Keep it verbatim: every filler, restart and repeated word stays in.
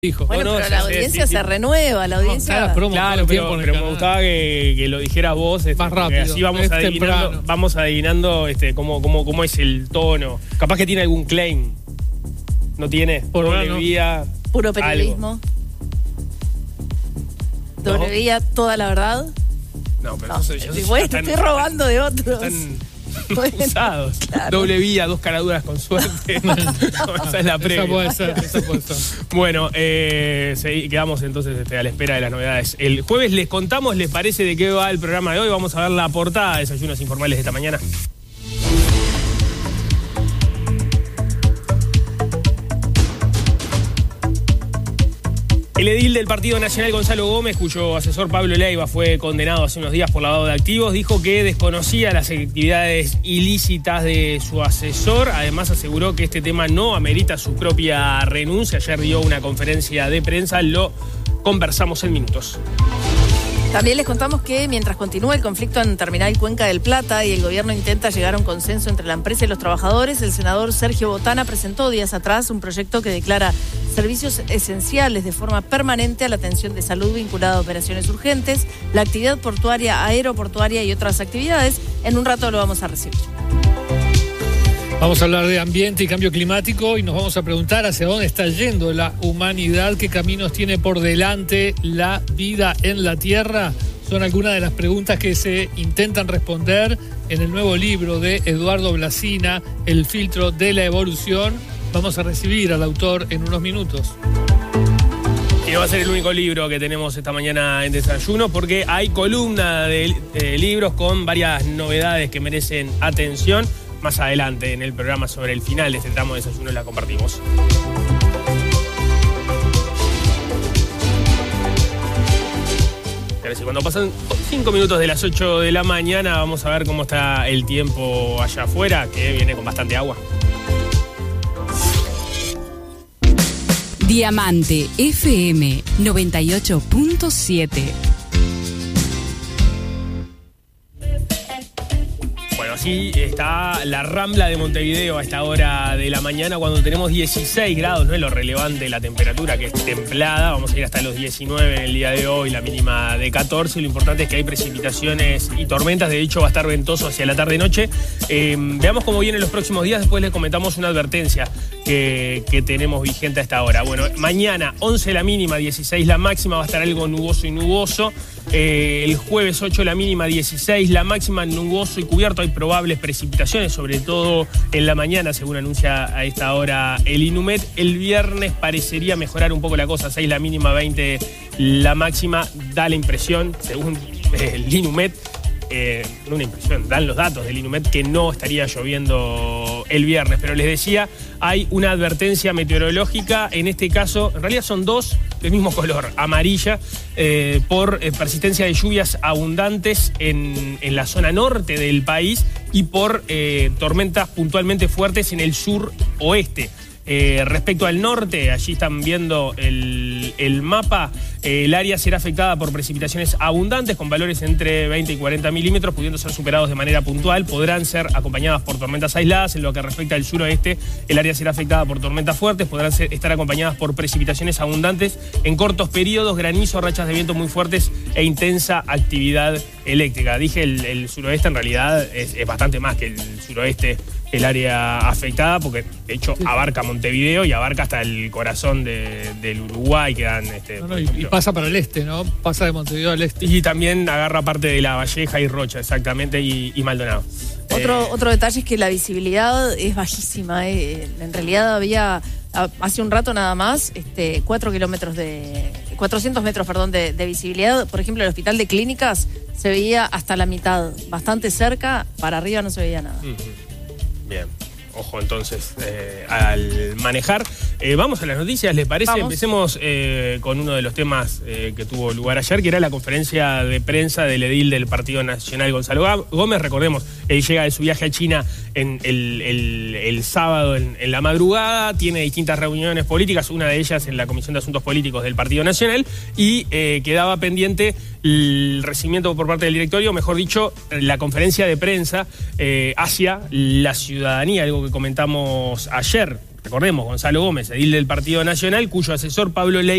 Dijo. Bueno, no, pero no, la sí, audiencia sí, se sí. renueva, la audiencia... No, promo, Claro, pero, pero me canal. gustaba que, que lo dijeras vos. Este, Más rápido, así vamos es adivinando, temprano. vamos adivinando este, cómo, cómo, cómo es el tono. Capaz que tiene algún claim. ¿No tiene? Por Doble ahora no. vía, Puro periodismo. Doble No. vía, toda la verdad. No, pero No, eso, eso sí, ya bueno, te están- estoy robando de otros. Están Bueno, usados. claro. Doble vía, dos caraduras con suerte. No, esa es la previa. Esa puede ser, esa puede ser. Bueno, eh, segui- quedamos entonces este, a la espera de las novedades. El jueves les contamos, ¿les parece de qué va el programa de hoy? Vamos a ver la portada de Desayunos Informales de esta mañana. El edil del Partido Nacional, Gonzalo Gómez, cuyo asesor Pablo Leiva fue condenado hace unos días por lavado de activos, dijo que desconocía las actividades ilícitas de su asesor. Además, aseguró que este tema no amerita su propia renuncia. Ayer dio una conferencia de prensa, lo conversamos en minutos. También les contamos que mientras continúa el conflicto en Terminal Cuenca del Plata y el gobierno intenta llegar a un consenso entre la empresa y los trabajadores, el senador Sergio Botana presentó días atrás un proyecto que declara servicios esenciales de forma permanente a la atención de salud vinculada a operaciones urgentes, la actividad portuaria, aeroportuaria y otras actividades. En un rato lo vamos a recibir. Vamos a hablar de ambiente y cambio climático y nos vamos a preguntar hacia dónde está yendo la humanidad, qué caminos tiene por delante la vida en la Tierra. Son algunas de las preguntas que se intentan responder en el nuevo libro de Eduardo Blasina, El filtro de la evolución. Vamos a recibir al autor en unos minutos. Y no va a ser el único libro que tenemos esta mañana en Desayuno, porque hay columna de eh, libros con varias novedades que merecen atención. Más adelante en el programa, sobre el final de este tramo de Desayuno, la compartimos. Ahora sí, cuando pasan cinco minutos de las ocho de la mañana, vamos a ver cómo está el tiempo allá afuera, que viene con bastante agua. Diamante F M noventa y ocho punto siete. Bueno, así está la Rambla de Montevideo a esta hora de la mañana, cuando tenemos dieciséis grados. No es lo relevante la temperatura, que es templada. Vamos a ir hasta los diecinueve en el día de hoy, la mínima de catorce. Lo importante es que hay precipitaciones y tormentas. De hecho, va a estar ventoso hacia la tarde-noche. Eh, veamos cómo vienen los próximos días. Después les comentamos una advertencia que, que tenemos vigente a esta hora. Bueno, mañana once la mínima, dieciséis la máxima. Va a estar algo nuboso y nuboso. Eh, el jueves ocho la mínima, dieciséis la máxima, nuboso y cubierto. Hay probables precipitaciones, sobre todo en la mañana, según anuncia a esta hora el INUMET. El viernes parecería mejorar un poco la cosa, seis la mínima, veinte la máxima. Da la impresión, según el INUMET, eh, no una impresión, dan los datos del INUMET, que no estaría lloviendo el viernes. Pero les decía, hay una advertencia meteorológica, en este caso, en realidad son dos del mismo color, amarilla, eh, por eh, persistencia de lluvias abundantes en, en la zona norte del país y por eh, tormentas puntualmente fuertes en el sur oeste. Eh, respecto al norte, allí están viendo el, el mapa, eh, el área será afectada por precipitaciones abundantes con valores entre veinte y cuarenta milímetros, pudiendo ser superados de manera puntual. Podrán ser acompañadas por tormentas aisladas. En lo que respecta al suroeste, el área será afectada por tormentas fuertes, podrán ser, estar acompañadas por precipitaciones abundantes en cortos periodos, granizo, rachas de viento muy fuertes e intensa actividad eléctrica. Dije el, el suroeste, en realidad es, es bastante más que el suroeste el área afectada, porque de hecho abarca Montevideo y abarca hasta el corazón de, del Uruguay, que dan este, No, no, y, y pasa para el este, ¿no? Pasa de Montevideo al este. y también agarra parte de La Valleja y Rocha, exactamente, y, y Maldonado. Otro, Eh, otro detalle es que la visibilidad es bajísima. eh. En realidad había, a- hace un rato nada más, este, cuatro kilómetros de, cuatrocientos metros, perdón, de, de visibilidad. Por ejemplo, el hospital de clínicas se veía hasta la mitad, bastante cerca, para arriba no se veía nada. Ujú. Bien, ojo entonces eh, al manejar. Eh, vamos a las noticias, ¿les parece? Vamos. Empecemos eh, con uno de los temas eh, que tuvo lugar ayer, que era la conferencia de prensa del edil del Partido Nacional, Gonzalo Gómez. Recordemos, él llega de su viaje a China en el, el, el sábado en, en la madrugada, tiene distintas reuniones políticas, una de ellas en la Comisión de Asuntos Políticos del Partido Nacional, y eh, quedaba pendiente el recibimiento por parte del directorio, mejor dicho, la conferencia de prensa eh, hacia la ciudadanía, algo que comentamos ayer. Recordemos, Gonzalo Gómez, edil del Partido Nacional, cuyo asesor Pablo Leiva